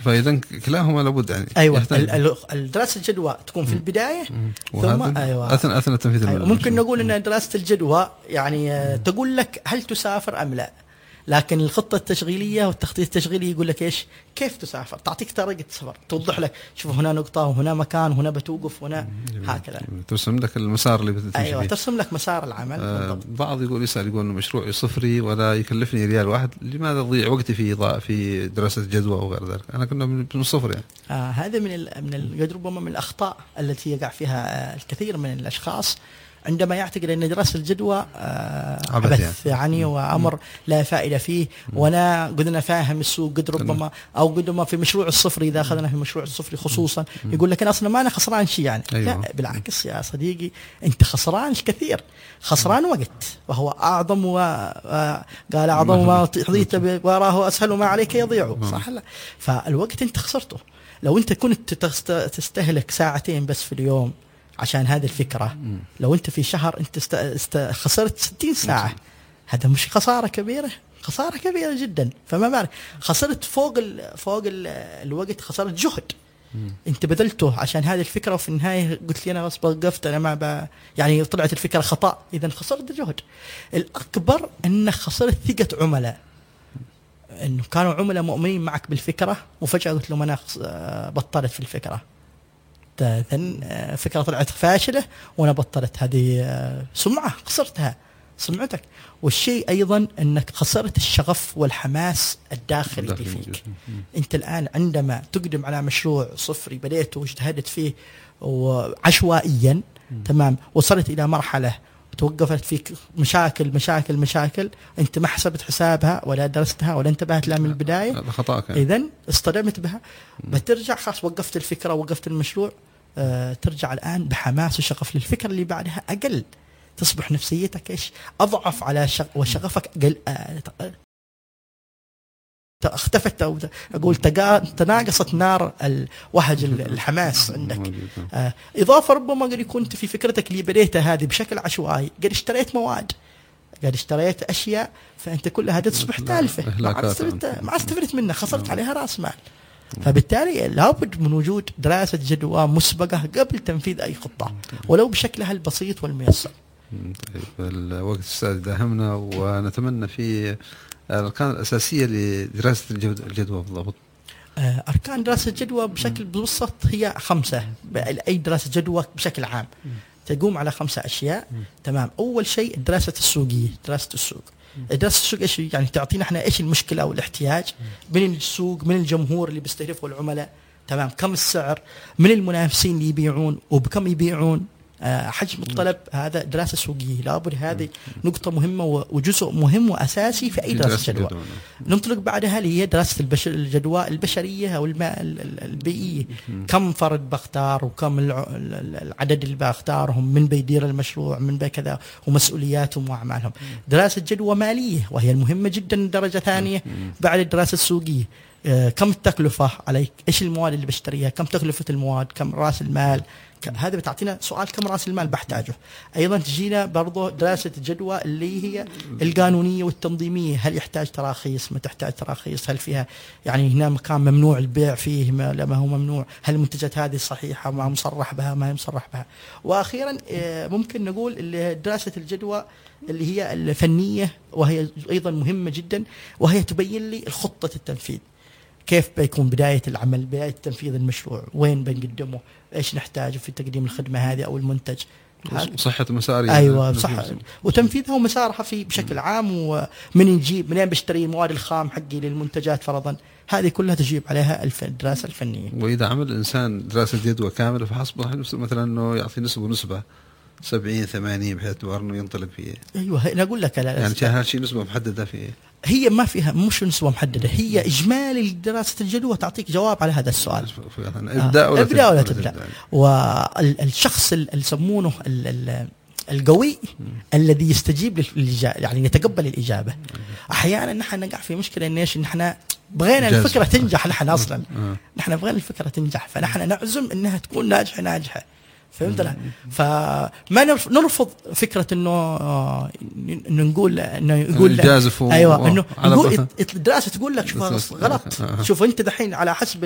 فإذا كلاهما لابد يعني أيوة الدراسة الجدوى تكون في البداية ثم أثناء تنفيذ ممكن نقول أن دراسة الجدوى يعني تقول لك هل تسافر أم لا، لكن الخطة التشغيلية والتخطيط التشغيلي يقول لك إيش كيف تسافر، تعطيك طريقة سفر، توضح لك شوف هنا نقطة وهنا مكان وهنا بتوقف هنا هكذا، ترسم لك المسار اللي بتمشي أيوة فيه. ترسم لك مسار العمل. بعض يقول إنه مشروعي صفري ولا يكلفني ريال واحد، لماذا أضيع وقتي في دراسة جدوى وغير ذلك؟ أنا كنا من الصفر يعني. هذا من ربما من الأخطاء التي يقع فيها الكثير من الأشخاص عندما يعتقد أن دراسة الجدوى عبث يعني وأمر لا فائدة فيه، وأنا قدنا فاهم السوق قد ربما أو قدما في مشروع الصفري، إذا أخذنا في مشروع الصفري خصوصا يقول لك أنا أصلا ما أنا خسران شيء يعني. أيوة. لا بالعكس يا صديقي، أنت خسران الكثير، خسران وقت، وهو أعظم قال أعظم ما حظيت وراه أسهل ما عليك يضيع، صح لا؟ فالوقت أنت خسرته. لو أنت كنت تستهلك ساعتين بس في اليوم عشان هذه الفكرة، لو أنت في شهر أنت خسرت 60 ساعة، هذا مش خسارة كبيرة؟ خسارة كبيرة جدا. فما بالك خسرت فوق الوقت، خسرت جهد أنت بذلته عشان هذه الفكرة، وفي النهاية قلت لي أنا بس وقفت أنا ما يعني طلعت الفكرة خطأ، إذا خسرت جهد. الأكبر أنك خسرت ثقة عملاء، إنه كانوا عملاء مؤمنين معك بالفكرة وفجأة قلت لهم أنا بطلت في الفكرة، فكرة طلعت فاشلة وأنا بطلت، هذه سمعة خسرتها، سمعتك. والشيء أيضا أنك خسرت الشغف والحماس الداخلي اللي فيك. أنت الآن عندما تقدم على مشروع صفري بديته واجتهدت فيه وعشوائيا تمام، وصلت إلى مرحلة توقفت فيك مشاكل أنت ما حسبت حسابها ولا درستها ولا انتبهت لها من البداية، إذن اصطدمت بها، بترجع خلاص وقفت الفكرة وقفت المشروع، ترجع الآن بحماس وشغف للفكرة اللي بعدها أقل، تصبح نفسيتك إيش أضعف على وشغفك أقل، اختفت أو أقول تناقصت نار وهج الحماس عندك. إضافة ربما قد يكون في فكرتك اللي بديتها هذه بشكل عشوائي، قد اشتريت مواد، قد اشتريت أشياء، فأنت كلها تصبح تالفة ما استفدت منها، خسرت عليها رأس مال. فبالتالي لابد من وجود دراسة جدوى مسبقة قبل تنفيذ أي خطة ولو بشكلها البسيط والميسر. طيب الوقت أستاذ داهمنا، ونتمنى في الأركان الأساسية لدراسة الجدوى بالضبط. أركان دراسة الجدوى بشكل مبسط هي 5. أي دراسة جدوى بشكل عام تقوم على 5 أشياء. تمام. أول شيء دراسة السوقية، دراسة السوق. دراسة السوق إيش يعني؟ تعطينا إحنا إيش المشكلة أو الاحتياج من السوق، من الجمهور اللي بيستهدفه العملاء، تمام، كم السعر، من المنافسين اللي يبيعون وبكم يبيعون، حجم الطلب. هذا دراسة سوقية لابد، هذه نقطة مهمة وجزء مهم وأساسي في أي دراسة جدوى. ننطلق بعدها اللي هي دراسة الجدوى البشرية أو البيئية، كم فرد بختار وكم العدد اللي بختارهم، من بيدير المشروع، من بكذا، ومسؤولياتهم وأعمالهم. دراسة جدوى مالية وهي المهمة جدا درجة ثانية بعد الدراسة السوقية، كم التكلفة عليك، إيش المواد اللي بشتريها، كم تكلفة المواد، كم رأس المال. هذا بتعطينا سؤال كم رأس المال بحتاجه. أيضا تجينا برضو دراسة الجدوى اللي هي القانونية والتنظيمية، هل يحتاج تراخيص، ما تحتاج تراخيص، هل فيها يعني هنا مكان ممنوع البيع فيه ما هو ممنوع، هل المنتجات هذه صحيحة، ما مصرح بها، ما هي مصرح بها. وأخيرا ممكن نقول دراسة الجدوى اللي هي الفنية، وهي أيضا مهمة جدا، وهي تبين لي خطة التنفيذ، كيف بيكون بداية العمل، بداية تنفيذ المشروع، وين بنقدمه، إيش نحتاجه في تقديم الخدمة هذه أو المنتج، صحة مساري. أيوة صح، وتنفيذها ومسارها في بشكل عام، ومن يجيب منين بشتري المواد الخام حقي للمنتجات فرضا، هذه كلها تجيب عليها الدراسة الفنية. وإذا عمل الإنسان دراسة جدوى كاملة فحسب مثلا إنه يعطي نسبة 70-80 بحيث إنه ينطلق فيه. أيوة أنا أقول لك يعني هذا شيء نسبة محددة فيه، هي ما فيها مش نسبة محددة، هي إجمالي دراسة الجدوى تعطيك جواب على هذا السؤال. ابدأ ولا تبدأ. والشخص اللي يسمونه القوي الذي يستجيب يعني يتقبل الإجابة. أحيانا نحن نقع في مشكلة إن إيش، نحن بغينا الفكرة تنجح، نحن أصلا نحن بغينا الفكرة تنجح، فنحن نعزم إنها تكون ناجحة. فهمت؟ فما نرفض فكرة إنه نقول إنه يقول جازف. أيوة إنه الدراسة تقول لك شوف غلط، شوف أنت دحين على حسب